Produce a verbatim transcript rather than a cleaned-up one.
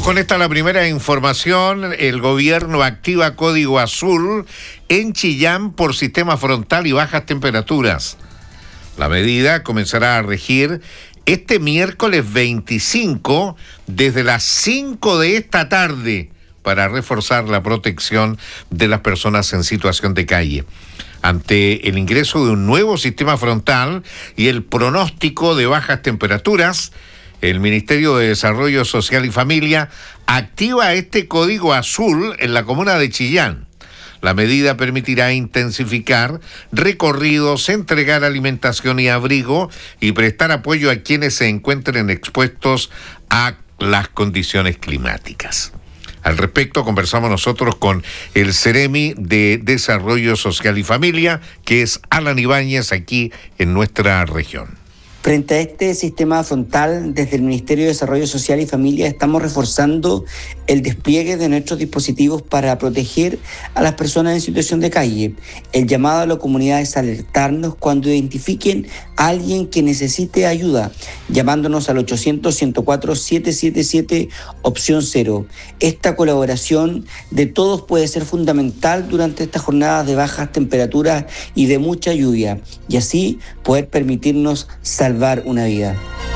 Con esta la primera información, el gobierno activa código azul en Chillán por sistema frontal y bajas temperaturas. La medida comenzará a regir este miércoles veinticinco desde las cinco de esta tarde para reforzar la protección de las personas en situación de calle. Ante el ingreso de un nuevo sistema frontal y el pronóstico de bajas temperaturas, el Ministerio de Desarrollo Social y Familia activa este código azul en la comuna de Chillán. La medida permitirá intensificar recorridos, entregar alimentación y abrigo y prestar apoyo a quienes se encuentren expuestos a las condiciones climáticas. Al respecto, conversamos nosotros con el Ceremi de Desarrollo Social y Familia, que es Alan Ibáñez, aquí en nuestra región. Frente a este sistema frontal, desde el Ministerio de Desarrollo Social y Familia estamos reforzando el despliegue de nuestros dispositivos para proteger a las personas en situación de calle. El llamado a la comunidad es alertarnos cuando identifiquen a alguien que necesite ayuda, llamándonos al ochocientos, ciento cuatro, setecientos setenta y siete, opción cero. Esta colaboración de todos puede ser fundamental durante estas jornadas de bajas temperaturas y de mucha lluvia, y así poder permitirnos salvar una vida.